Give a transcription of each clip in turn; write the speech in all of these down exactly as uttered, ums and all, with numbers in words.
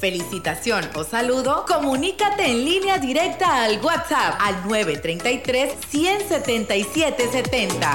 Felicitación o saludo, comunícate en línea directa al WhatsApp al nueve tres tres, uno cero siete siete siete cero.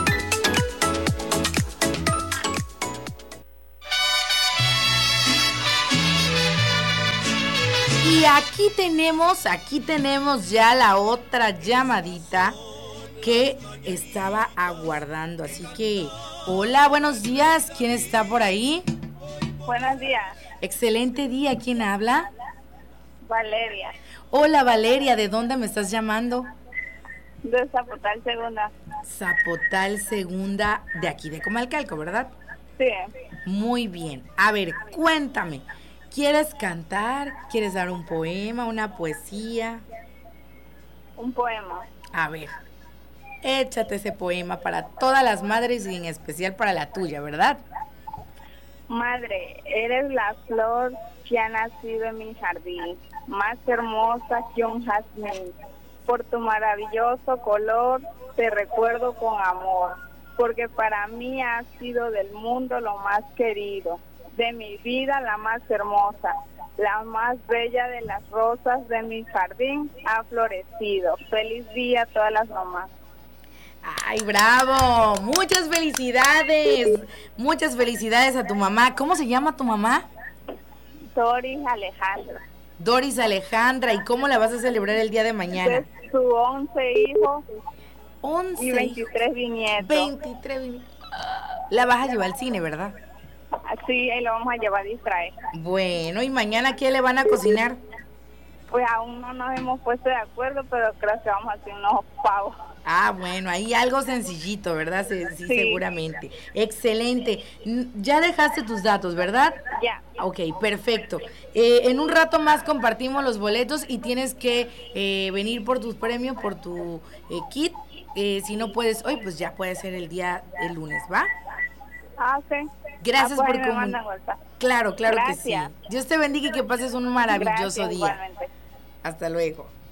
Y aquí tenemos, aquí tenemos ya la otra llamadita que estaba aguardando. Así que, hola, buenos días. ¿Quién está por ahí? Buenos días. Excelente día. ¿Quién habla? Valeria. Hola, Valeria. ¿De dónde me estás llamando? De Zapotal Segunda. Zapotal Segunda, de aquí de Comalcalco, ¿verdad? Sí. Muy bien. A ver, cuéntame. ¿Quieres cantar? ¿Quieres dar un poema, una poesía? Un poema. A ver, échate ese poema para todas las madres y en especial para la tuya, ¿verdad? Madre, eres la flor que ha nacido en mi jardín, más hermosa que un jazmín. Por tu maravilloso color te recuerdo con amor, porque para mí has sido del mundo lo más querido, de mi vida la más hermosa, la más bella de las rosas de mi jardín ha florecido. Feliz día a todas las mamás. ¡Ay, bravo! Muchas felicidades. Muchas felicidades a tu mamá. ¿Cómo se llama tu mamá? Doris Alejandra. Doris Alejandra. ¿Y cómo la vas a celebrar el día de mañana? De su once hijos once y veintitrés bisnietos. veintitrés bisnietos. La vas a llevar al cine, ¿verdad? Sí, ahí lo vamos a llevar a distraer. Bueno, ¿y mañana qué le van a cocinar? Pues aún no nos hemos puesto de acuerdo, pero creo que vamos a hacer unos pavos. Ah, bueno, ahí algo sencillito, ¿verdad? Sí, sí, Sí. seguramente. Excelente. Ya dejaste tus datos, ¿verdad? Ya. Ok, perfecto. Eh, en un rato más compartimos los boletos y tienes que eh, venir por tus premios, por tu eh, kit. Eh, si no puedes hoy, pues ya puede ser el día, el lunes, ¿va? Ah, ok. Gracias ah, pues por comunicar. Claro, claro Gracias. que sí. Dios te bendiga y que pases un maravilloso Gracias, día. igualmente. Hasta luego.